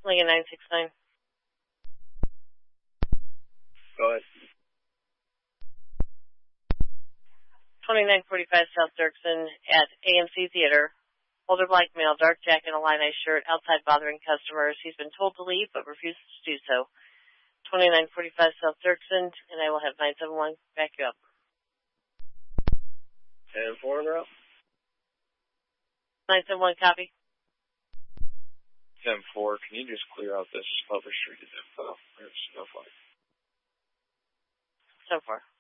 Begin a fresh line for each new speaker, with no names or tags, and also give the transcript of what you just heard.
Lincoln 969.
Go ahead.
2945 South Dirksen at AMC Theater. Older black male, dark jacket, and a line-eye shirt, outside bothering customers. He's been told to leave, but refuses to do so. 2945 South Dirksen, and I will have 971 back you up.
10-4 in route.
971 copy.
10-4, can you just clear out this published street info? There's no flight.
So far.